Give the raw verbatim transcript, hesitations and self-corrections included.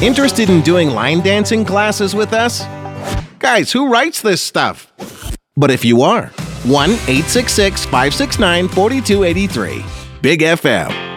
Interested in doing line dancing classes with us? Guys, who writes this stuff? But if you are, one eight six six, five six nine, four two eight three. Big F M.